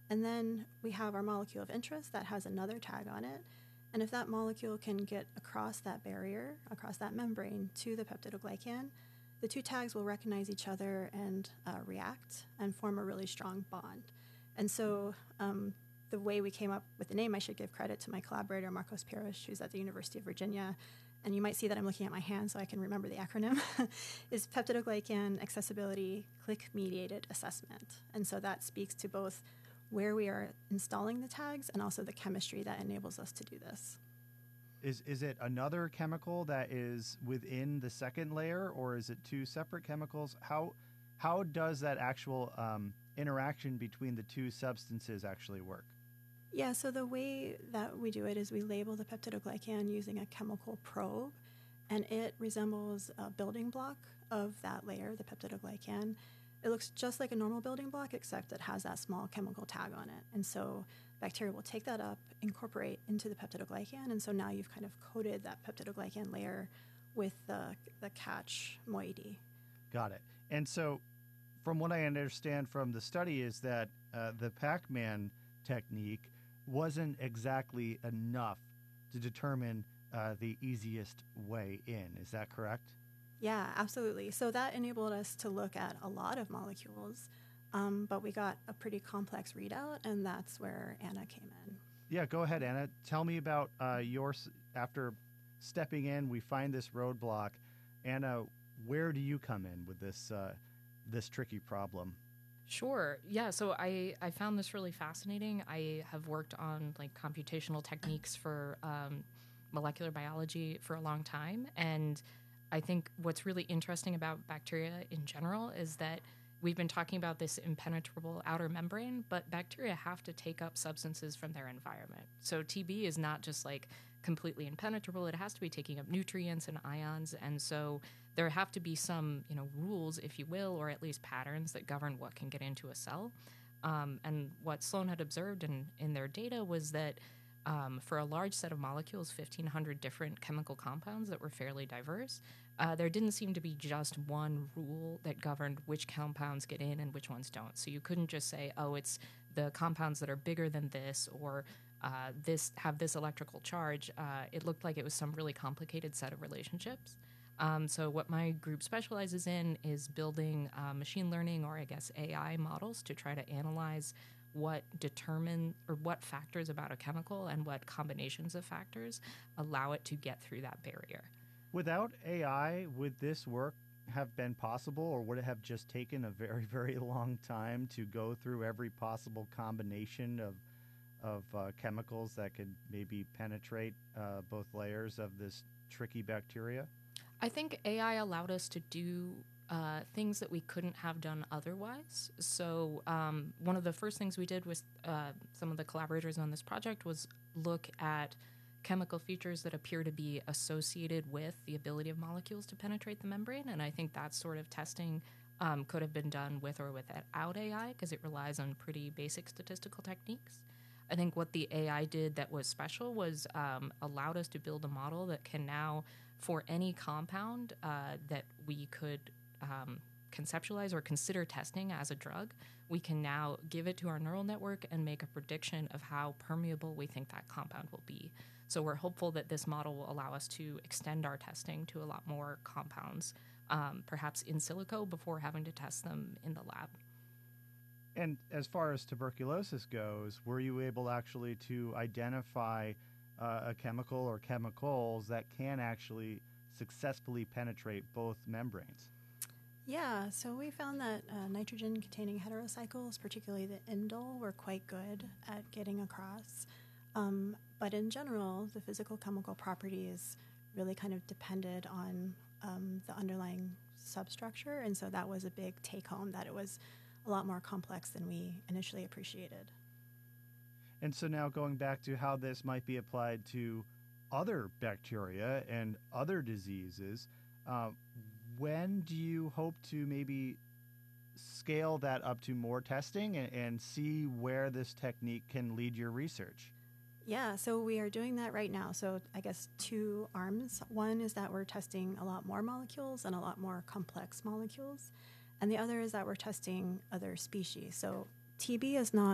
And then we have our molecule of interest that has another tag on it. And if that molecule can get across that barrier, across that membrane to the peptidoglycan, the two tags will recognize each other and react and form a really strong bond. And so the way we came up with the name, I should give credit to my collaborator, Marcos Parrish, who's at the University of Virginia. And you might see that I'm looking at my hand so I can remember the acronym, is Peptidoglycan Accessibility Click-Mediated Assessment. And so that speaks to both where we are installing the tags and also the chemistry that enables us to do this. Is it another chemical that is within the second layer, or is it two separate chemicals? How does that actual interaction between the two substances actually work? Yeah, so the way that we do it is we label the peptidoglycan using a chemical probe, and it resembles a building block of that layer, the peptidoglycan. It looks just like a normal building block, except it has that small chemical tag on it. And so bacteria will take that up, incorporate into the peptidoglycan, and so now you've kind of coated that peptidoglycan layer with the catch moiety. Got it. And so from what I understand from the study is that the Pac-Man technique wasn't exactly enough to determine the easiest way in. Is that correct? Yeah, absolutely. So that enabled us to look at a lot of molecules, but we got a pretty complex readout, and that's where Anna came in. Yeah, go ahead, Anna. Tell me about after stepping in, we find this roadblock. Anna, where do you come in with this tricky problem? Sure. Yeah. So I found this really fascinating. I have worked on like computational techniques for molecular biology for a long time. And I think what's really interesting about bacteria in general is that we've been talking about this impenetrable outer membrane, but bacteria have to take up substances from their environment. So TB is not just like completely impenetrable. It has to be taking up nutrients and ions. And so there have to be some, rules, if you will, or at least patterns that govern what can get into a cell. And what Sloan had observed in their data was that for a large set of molecules, 1,500 different chemical compounds that were fairly diverse, there didn't seem to be just one rule that governed which compounds get in and which ones don't. So you couldn't just say, oh, it's the compounds that are bigger than this or this have this electrical charge. It looked like it was some really complicated set of relationships. So what my group specializes in is building machine learning, or I guess AI models, to try to analyze what determine or what factors about a chemical and what combinations of factors allow it to get through that barrier. Without AI, would this work have been possible, or would it have just taken a very, very long time to go through every possible combination of chemicals that could maybe penetrate both layers of this tricky bacteria? I think AI allowed us to do things that we couldn't have done otherwise. So one of the first things we did with some of the collaborators on this project was look at chemical features that appear to be associated with the ability of molecules to penetrate the membrane. And I think that sort of testing could have been done with or without AI because it relies on pretty basic statistical techniques. I think what the AI did that was special was allowed us to build a model that can now, for any compound that we could conceptualize or consider testing as a drug, we can now give it to our neural network and make a prediction of how permeable we think that compound will be. So we're hopeful that this model will allow us to extend our testing to a lot more compounds, perhaps in silico, before having to test them in the lab. And as far as tuberculosis goes, were you able actually to identify a chemical or chemicals that can actually successfully penetrate both membranes? Yeah, so we found that nitrogen-containing heterocycles, particularly the indole, were quite good at getting across. But in general, the physical chemical properties really kind of depended on the underlying substructure, and so that was a big take-home, that it was a lot more complex than we initially appreciated. And so now going back to how this might be applied to other bacteria and other diseases, when do you hope to maybe scale that up to more testing and see where this technique can lead your research? Yeah, so we are doing that right now. So I guess two arms. One is that we're testing a lot more molecules and a lot more complex molecules. And the other is that we're testing other species. So TB is not